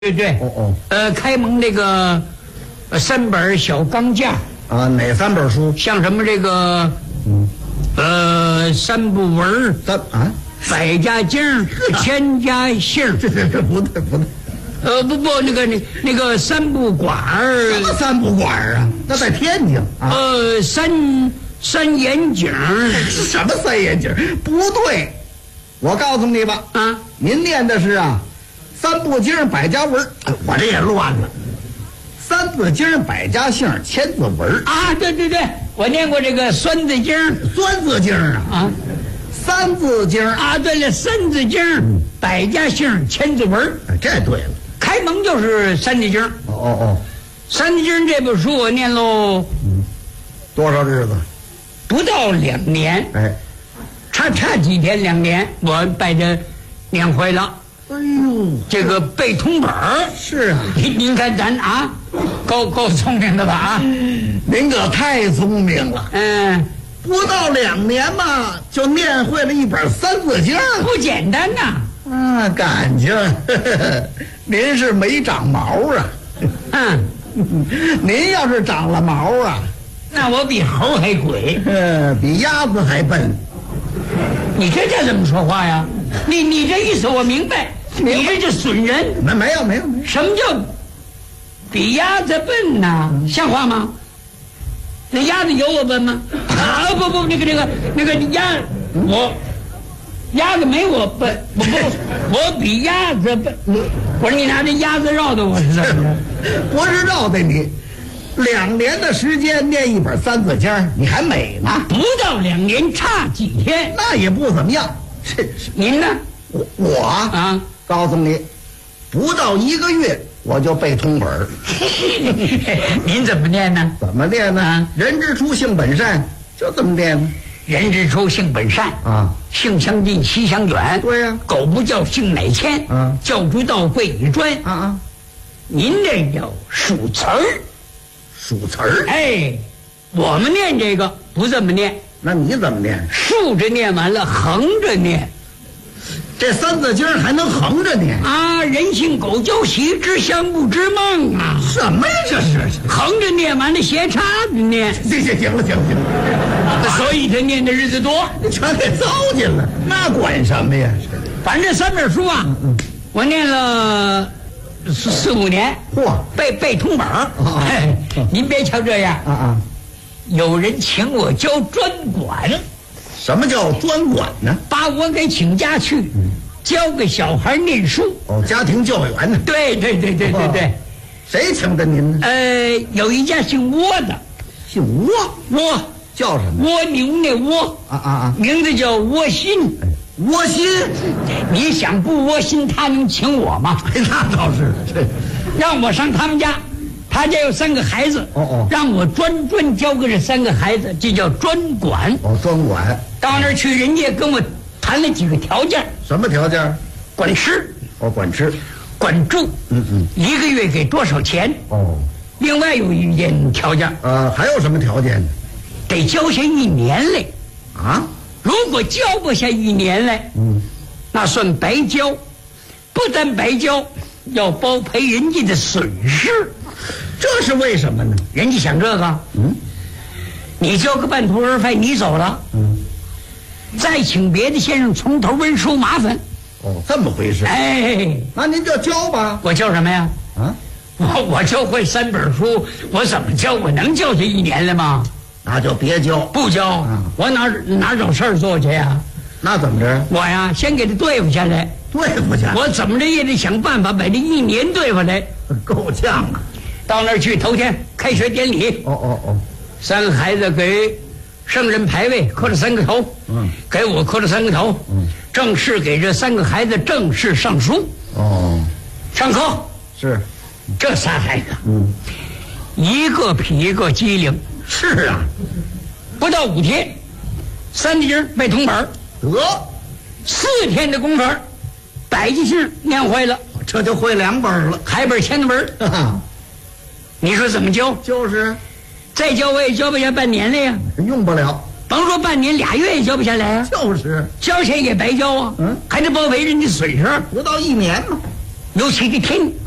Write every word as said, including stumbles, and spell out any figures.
对对， 哦哦， 呃，开蒙这个呃三本小钢架啊，哪三本书？ 像什么这个，嗯，呃，三部文三啊， 百家经、千家姓， 这这这不对不对， 呃，不不，那个那那个三不管儿， 什么三不管啊？那在天津啊。 呃，三三眼井是什么三眼井？不对，我告诉你吧， 啊， 您念的是啊，三部经百家文，我这也乱了。三字经百家姓千字文啊，对对对，我念过这个酸字经、 酸字经啊啊， 三字经啊，对了，三字经、百家姓、千字文， 哎，这对了。 开蒙就是三字经。 哦哦哦， 三字经这部书我念喽， 嗯，多少日子？ 不到两年， 哎， 差差几天两年，我把这念会了。 哎呦， 这个背通本儿是啊， 您您看咱啊，够够聪明的吧啊？ 您可太聪明了。 嗯， 不到两年嘛，就念会了一本三字经， 不简单呐。 啊，感情呵呵您是没长毛啊。 嗯， 您要是长了毛啊， 那我比猴还鬼。 呃，比鸭子还笨。 你这这怎么说话呀？你你这意思我明白，你这是损人。 没没有没有没有， 什么叫比鸭子笨呐？像话吗？那鸭子有我笨吗？啊不不，那个那个那个鸭，我鸭子没我笨，我不我比鸭子笨。我说你拿这鸭子绕的我是怎么着？ 不是绕的你。两年的时间念一本三字经，你还美呢？ 不到两年，差几天？ 那也不怎么样。是您呢？ 我我啊， 告诉你，不到一个月我就背通本儿。 您怎么念呢？ 怎么念呢？ 啊人之初性本善，就这么念呢。 人之初性本善啊， 性相近，习相远。 对呀、 狗不叫性乃迁， 啊教之道贵以专。 啊啊， 您这叫数词儿。 数词儿。 哎，我们念这个不这么念， 那你怎么念？ 竖着念完了，横着念。 这三字经还能横着念？ 啊，人性狗交喜，知相不知梦啊！ 什么呀？这是横着念完了，斜插着念， 行行行了行了行了， 所以他念的日子多。 全给糟践了，那管什么呀？ 反正三本书啊，我念了四四五年， 嚯， 背背通本儿。 哦嘿您别瞧这样， 啊啊！ 有人请我教专管， 什么叫专管呢？ 把我给请家去，教给小孩念书。 哦，家庭教员呢？ 对对对对对对， 谁请的您呢？ 呃，有一家姓窝的， 姓窝， 窝叫什么？ 蜗牛那窝， 啊啊啊！ 名字叫窝心。 窝心。 你想不窝心，他能请我吗？ 哎，那倒是。这让我上他们家，他家有三个孩子， 哦哦让我专专教给这三个孩子，这叫专管。 哦，专管。 到那儿去，人家跟我谈了几个条件： 什么条件？ 管吃、 哦，管吃。 管住， 嗯嗯。 一个月给多少钱？ 哦， 另外有一件条件， 呃，还有什么条件呢？ 得教下一年来。 啊？ 如果教不下一年来， 嗯， 那算白教，不但白教，要包赔人家的损失。 这是为什么呢？ 人家想这个， 嗯， 你交个半途而废，你走了， 嗯， 再请别的先生从头温书麻烦。 哦，这么回事。 哎， 那您就教吧。 我教什么呀？ 啊？ 我我教会三本书，我怎么教？我能教下一年来吗？ 那就别教。 不教， 嗯我哪哪找事儿做去呀？ 那怎么着？ 我呀，先给他对付下来， 对付去。 我怎么着也得想办法把这一年对付来。 够呛啊。 到那儿去，头天开学典礼， 哦哦哦。 三个孩子给圣人牌位磕了三个头， 嗯， 给我磕了三个头， 嗯， 正式给这三个孩子正式上书， 哦， 上课。 是。 这仨孩子， 嗯， 一个比一个机灵。 是啊。 不到五天，三字经背通本儿， 得， 四天的功夫儿，百家姓念会了， 这就会两本了。 还本千字文儿。 哈哈， 你说怎么教？ 就是再教我也教不下半年了呀， 用不了。 甭说半年，俩月也教不下来啊。 就是交钱也白交啊， 嗯， 还得包赔人家损失。 不到一年嘛。 尤其这天